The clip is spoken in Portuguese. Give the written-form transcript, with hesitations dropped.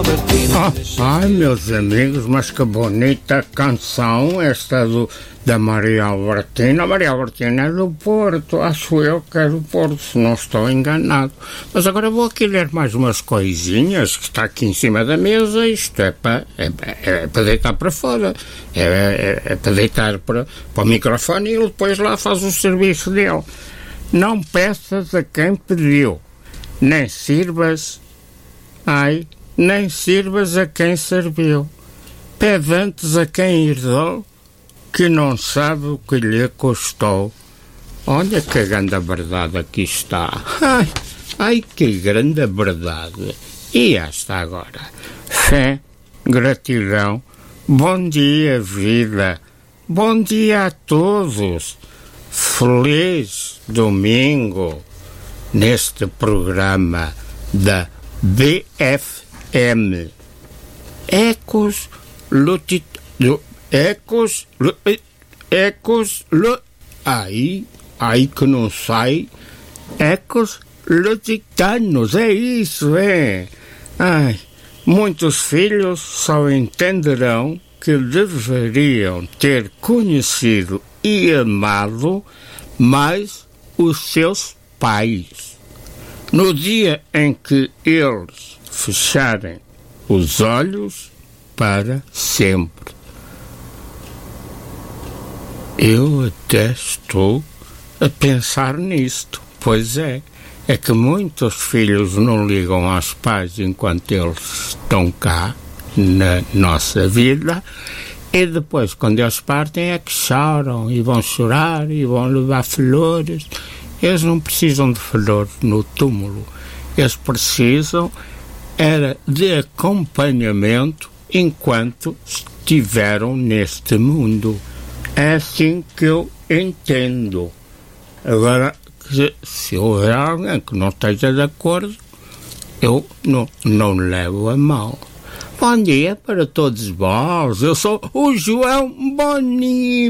Ai, meus amigos, mas que bonita canção esta da Maria Albertina. A Maria Albertina é do Porto, acho eu que é do Porto, se não estou enganado. Mas agora vou aqui ler mais umas coisinhas que está aqui em cima da mesa. Isto é para deitar para fora, é para deitar para o microfone e ele depois lá faz o serviço dele. Não peças a quem pediu, nem sirvas a quem serviu. Pede antes a quem herdou, que não sabe o que lhe custou. Olha que grande verdade aqui está. Ai, que grande verdade. E esta agora? Fé, gratidão, bom dia, vida. Bom dia a todos. Feliz domingo neste programa da BFM. Ai que não sai. Ecos lusitanos, é isso, é. Ai, muitos filhos só entenderão que deveriam ter conhecido e amado mais os seus pais. No dia em que eles fecharem os olhos para sempre. Eu até estou a pensar nisto. Pois é que muitos filhos não ligam aos pais enquanto eles estão cá na nossa vida, e depois, quando eles partem, é que choram e vão chorar e vão levar flores. Eles não precisam de flores no túmulo, eles precisam era de acompanhamento enquanto estiveram neste mundo. É assim que eu entendo. Agora, se houver alguém que não esteja de acordo, eu não levo a mal. Bom dia para todos vós. Eu sou o João Boni.